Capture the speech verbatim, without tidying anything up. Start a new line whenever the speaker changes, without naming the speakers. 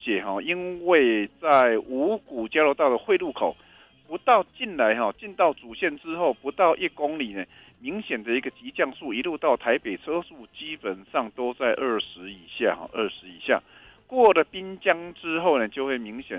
解哈，因为在五股交流道的汇入口，不到进来哈，进到主线之后不到一公里呢，明显的一个急降速，一路到台北车速基本上都在二十以下哈，二十以下。过了滨江之后呢，就会明显